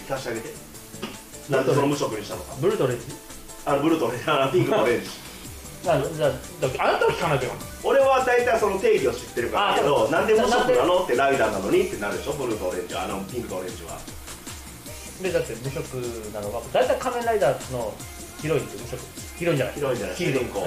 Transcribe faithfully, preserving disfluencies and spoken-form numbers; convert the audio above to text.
聞かせてあげて。なんでその無色にしたのか。 ブルーとレンジ。 あのブルーとレンジ、あのピンクとオレンジ。 あのじゃああなたは聞かないとよ。 俺は大体その定義を知ってるからだけど、なんで無色なのってライダーなのにってなるでしょ。ブルーとオレンジは、あのピンクとオレンジは。 でだって無色なのが大体仮面ライダーのヒロインって無色、ヒロインじゃないヒロインじゃない、主人公。